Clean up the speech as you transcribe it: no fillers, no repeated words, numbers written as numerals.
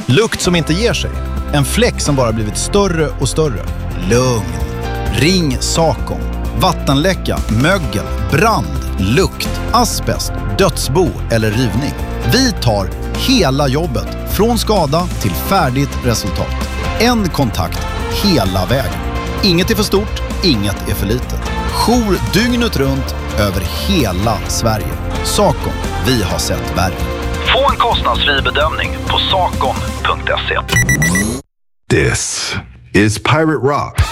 Lukt som inte ger sig. En fläck som bara blivit större och större. Lugn. Ring Sakon. Vattenläcka, mögel, brand, lukt, asbest, dödsbo eller rivning. Vi tar hela jobbet från skada till färdigt resultat. En kontakt hela vägen. Inget är för stort, inget är för litet. Jour dygnet runt över hela Sverige. Sakon, vi har sett värre. Få en kostnadsfri bedömning på sakon.se. This is Pirate Rock.